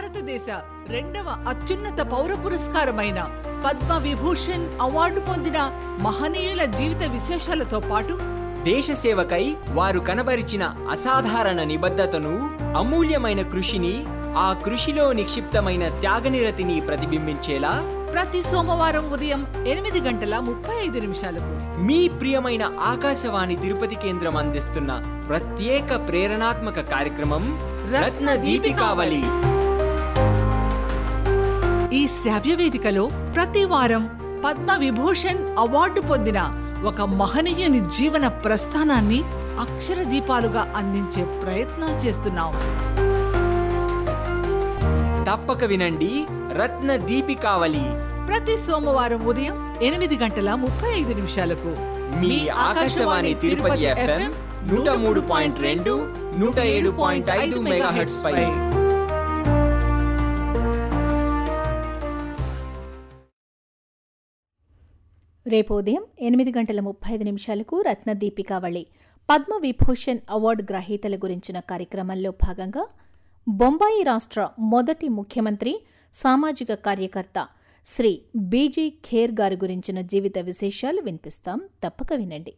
భారతదేశ రెండవ అత్యున్నత పౌర పురస్కారమైన పద్మ విభూషణ్ అవార్డు పొందిన మహనీయుల జీవిత విశేషాలతో పాటు దేశ సేవకై వారు కనబరిచిన అసాధారణ నిబద్ధతను, అమూల్యమైన కృషిని, ఆ కృషిలో నిక్షిప్తమైన త్యాగనిరతిని ప్రతిబింబించేలా ప్రతి సోమవారం ఉదయం 8:35 మీ ప్రియమైన ఆకాశవాణి తిరుపతి కేంద్రం అందిస్తున్న ప్రత్యేక ప్రేరణాత్మక కార్యక్రమం రత్న దీపికావళి. ఈ శ్రావ్య వేదికలో ప్రతి వారం పద్మ విభూషణ్ అవార్డు పొందిన ఒక మహనీయుని జీవన ప్రస్థానాన్ని అక్షర దీపాలుగా అందించే ప్రయత్నం చేస్తున్నాం. తప్పక వినండి రత్న దీపికావళి. ప్రతి సోమవారం ఉదయం 8:35 మీ ఆకాశవాణి తిరుపతి FM 103.2, 107.5 మెగాహెర్ట్జ్ పై. రేపు ఉదయం 8:35 రత్న దీపికావళి పద్మ విభూషణ్ అవార్డు గ్రహీతల గురించిన కార్యక్రమంలో భాగంగా బొంబాయి రాష్ట్ర మొదటి ముఖ్యమంత్రి, సామాజిక కార్యకర్త శ్రీ బీజీ ఖేర్ గారి గురించిన జీవిత విశేషాలు వినిపిస్తాం. తప్పక వినండి.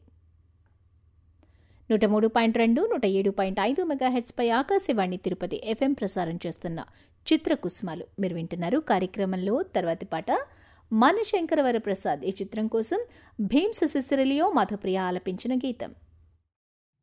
103.2, 107.5 మెగాహెర్ట్జ్ పై ఆకాశవాణి తిరుపతి FM ప్రసారం చేస్తున్న చిత్రకుసుమాలు మీరు వింటున్నారు. కార్యక్రమంలో తర్వాతి పాట మన శంకరవర ప్రసాద్ ఈ చిత్రం కోసం భీమ్స్ సిసిలియో మధుప్రియ ఆలపించిన గీతం.